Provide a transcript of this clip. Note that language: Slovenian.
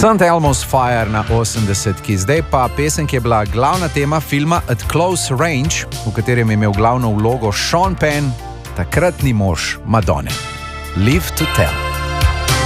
St. Elmo's Fire na 80-ki, zdaj pa pesem, ki je bila glavna tema filma At Close Range, v katerem je imel glavno vlogo Sean Penn, takratni mož Madone. Live to Tell.